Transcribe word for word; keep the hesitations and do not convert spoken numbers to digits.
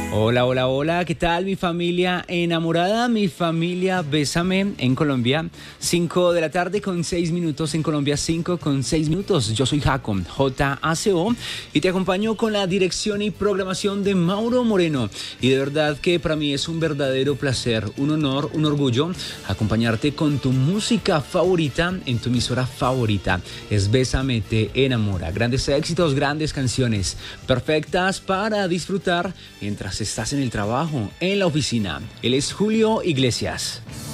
Hola, hola, hola, ¿qué tal mi familia enamorada? Mi familia Bésame en Colombia, cinco de la tarde con seis minutos, en Colombia cinco con seis minutos. Yo soy Jaco, J A C O, y te acompaño con la dirección y programación de Mauro Moreno. Y de verdad que para mí es un verdadero placer, un honor, un orgullo acompañarte con tu música favorita en tu emisora favorita. Es Bésame, te enamora. Grandes éxitos, grandes canciones, perfectas para disfrutar mientras estás en el trabajo, en la oficina. Él es Julio Iglesias.